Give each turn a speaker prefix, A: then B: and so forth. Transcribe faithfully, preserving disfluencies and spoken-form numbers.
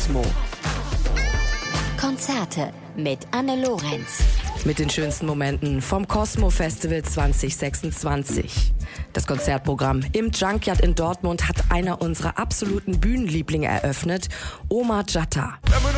A: Cosmo. Konzerte mit Anne Lorenz.
B: Mit den schönsten Momenten vom Cosmo Festival zwanzig sechsundzwanzig. Das Konzertprogramm im Junkyard in Dortmund hat einer unserer absoluten Bühnenlieblinge eröffnet, Omar Jatta.